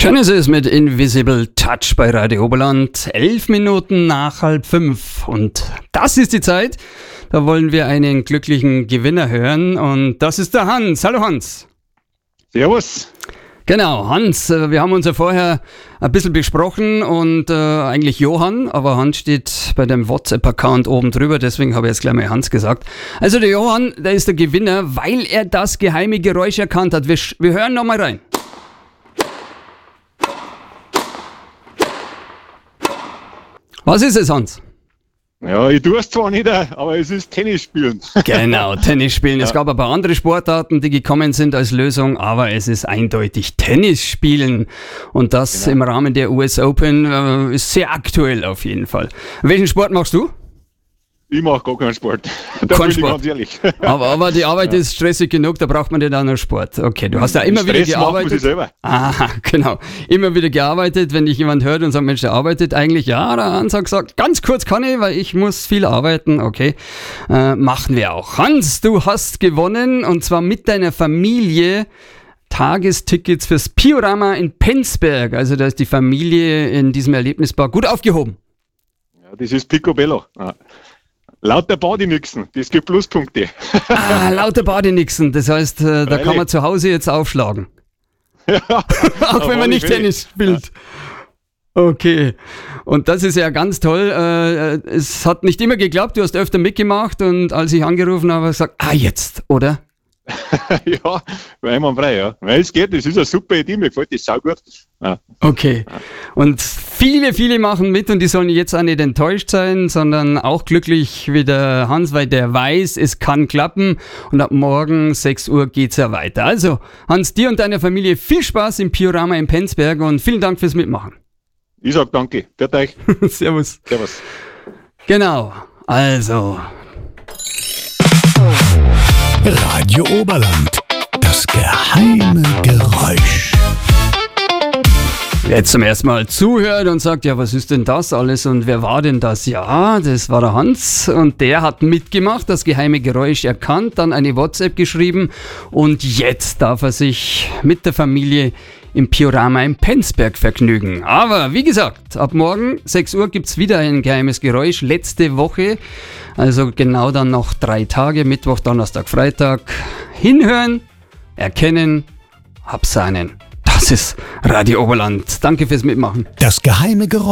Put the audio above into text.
Schön ist es mit Invisible Touch bei Radio Oberland. 11 Minuten nach 4:30. Und das ist die Zeit, da wollen wir einen glücklichen Gewinner hören. Und das ist der Hans. Hallo Hans. Servus. Genau, Hans, wir haben uns ja vorher ein bisschen besprochen und eigentlich Johann, aber Hans steht bei dem WhatsApp-Account oben drüber, deswegen habe ich jetzt gleich mal Hans gesagt. Also der Johann, der ist der Gewinner, weil er das geheime Geräusch erkannt hat. Wir hören nochmal rein. Was ist es, Hans? Ja, ich tue es zwar nicht, aber es ist Tennis spielen. Genau, Tennis spielen. Es gab ein paar andere Sportarten, die gekommen sind als Lösung, aber es ist eindeutig Tennis spielen. Und das im Rahmen der US Open ist sehr aktuell auf jeden Fall. Welchen Sport machst du? Ich mache gar keinen Sport. Da Kein bin Sport. ich ganz ehrlich. Aber die Arbeit ist stressig genug, da braucht man nicht auch noch Sport. Okay, du hast ja immer wieder Stress macht man sich gearbeitet. selber. Aha, genau. Immer wieder gearbeitet, wenn dich jemand hört und sagt, Mensch, der arbeitet eigentlich. Ja, der Hans hat gesagt, ganz kurz kann ich, weil ich muss viel arbeiten. Okay, machen wir auch. Hans, du hast gewonnen und zwar mit deiner Familie Tagestickets fürs Piorama in Penzberg. Also da ist die Familie in diesem Erlebnispark gut aufgehoben. Ja, das ist Picobello. Ja. Lauter Bademixen, das gibt Pluspunkte. Lauter Badenixen. Das heißt, da kann man zu Hause jetzt aufschlagen. Ja, Auch wenn man nicht Tennis spielt. Okay. Und das ist ja ganz toll. Es hat nicht immer geklappt, du hast öfter mitgemacht und als ich angerufen habe, habe ich gesagt, jetzt, oder? Ja, einwandfrei, ja. Weil es geht, das ist eine super Idee, mir gefällt das saugut. Ja. Okay. Und viele machen mit und die sollen jetzt auch nicht enttäuscht sein, sondern auch glücklich wie der Hans, weil der weiß, es kann klappen und ab morgen 6 Uhr geht's ja weiter. Also, Hans, dir und deiner Familie viel Spaß im Piorama in Penzberg und vielen Dank fürs Mitmachen. Ich sag danke. Für euch. Servus. Servus. Genau. Also, Radio Oberland, das geheime Geräusch. wer jetzt zum ersten Mal zuhört und sagt, ja, was ist denn das alles und wer war denn das? Ja, das war der Hans und der hat mitgemacht, das geheime Geräusch erkannt, dann eine WhatsApp geschrieben und jetzt darf er sich mit der Familie im Piorama in Penzberg vergnügen. Aber wie gesagt, ab morgen 6 Uhr gibt es wieder ein geheimes Geräusch. Letzte Woche, also genau dann noch 3 Tage, Mittwoch, Donnerstag, Freitag. Hinhören, erkennen, absahnen. Das ist Radio Oberland. Danke fürs Mitmachen. Das geheime Geräusch.